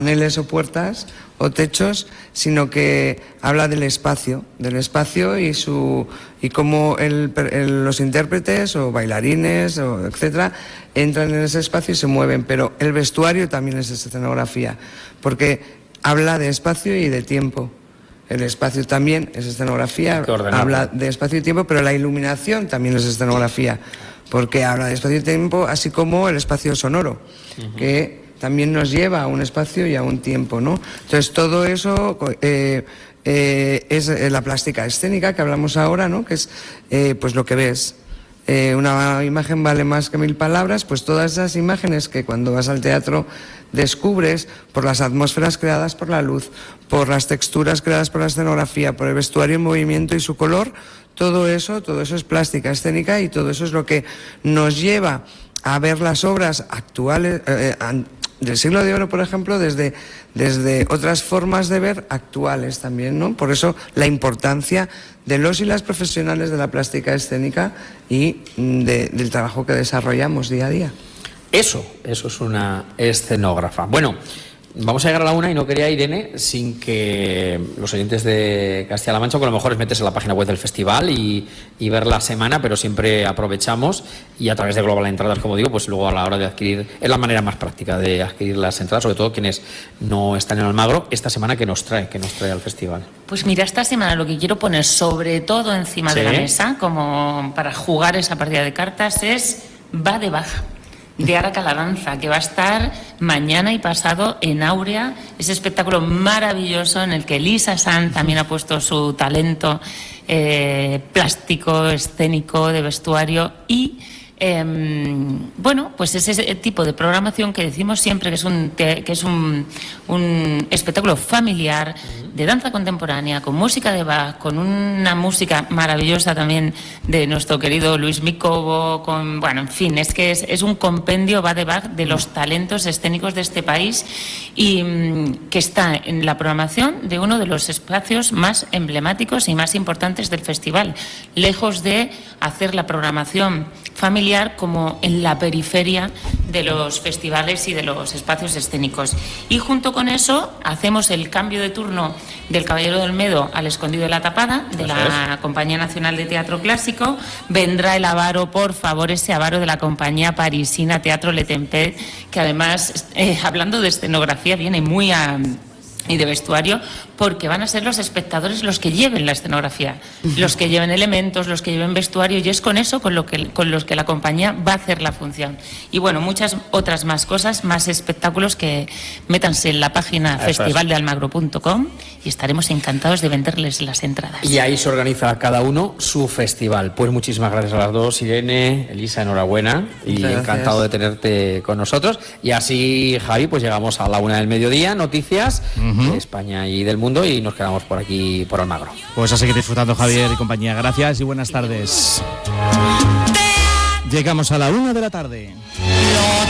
paneles o puertas o techos, sino que habla del espacio y cómo los intérpretes o bailarines o etcétera entran en ese espacio y se mueven. Pero el vestuario también es escenografía, porque habla de espacio y de tiempo. El espacio también es escenografía, habla de espacio y tiempo, pero la iluminación también es escenografía, porque habla de espacio y tiempo, así como el espacio sonoro, que también nos lleva a un espacio y a un tiempo, ¿no? Entonces todo eso es la plástica escénica que hablamos ahora, ¿no? Que es pues lo que ves. Una imagen vale más que 1000 palabras, pues todas esas imágenes que cuando vas al teatro descubres por las atmósferas creadas por la luz, por las texturas creadas por la escenografía, por el vestuario en movimiento y su color, todo eso es plástica escénica, y todo eso es lo que nos lleva a ver las obras actuales del siglo de oro, por ejemplo, desde otras formas de ver actuales también, ¿no? Por eso la importancia de los y las profesionales de la plástica escénica y del trabajo que desarrollamos día a día. Eso es una escenógrafa. Bueno, vamos a llegar a la 1 y no quería, Irene, sin que los oyentes de Castilla-La Mancha, que a lo mejor es meterse en la página web del festival y ver la semana, pero siempre aprovechamos y a través de Global Entradas, como digo, pues luego a la hora de adquirir, es la manera más práctica de adquirir las entradas, sobre todo quienes no están en Almagro. Esta semana, ¿qué nos trae al festival? Pues mira, esta semana lo que quiero poner sobre todo encima de la mesa, como para jugar esa partida de cartas, es Va de Bach, de Ara Caladanza, que va a estar mañana y pasado en Áurea, ese espectáculo maravilloso en el que Lisa Sanz también ha puesto su talento plástico, escénico, de vestuario y bueno, pues es ese tipo de programación que decimos siempre que es un espectáculo familiar de danza contemporánea, con música de Bach, con una música maravillosa también de nuestro querido Luis Mikovo, bueno, en fin, es que es un compendio Va de Bach de los talentos escénicos de este país y que está en la programación de uno de los espacios más emblemáticos y más importantes del festival, lejos de hacer la programación familiar como en la periferia de los festivales y de los espacios escénicos. Y junto con eso hacemos el cambio de turno del Caballero de Olmedo al Escondido de la Tapada, de la Compañía Nacional de Teatro Clásico. Vendrá el avaro, por favor, ese avaro de la compañía parisina Teatro Le Tempête, que además, hablando de escenografía, viene muy y de vestuario, porque van a ser los espectadores los que lleven la escenografía, los que lleven elementos, los que lleven vestuario, y es con eso con los que la compañía va a hacer la función. Y bueno, muchas otras más cosas, más espectáculos, que métanse en la página festivaldealmagro.com y estaremos encantados de venderles las entradas. Y ahí se organiza cada uno su festival. Pues muchísimas gracias a las dos, Irene, Elisa, enhorabuena y encantado de tenerte con nosotros. Y así, Javi, pues llegamos a la 1 del mediodía, noticias de España y del mundo, y nos quedamos por aquí, por Almagro. Pues a seguir disfrutando, Javier y compañía. Gracias y buenas tardes. Llegamos a la 1 de la tarde.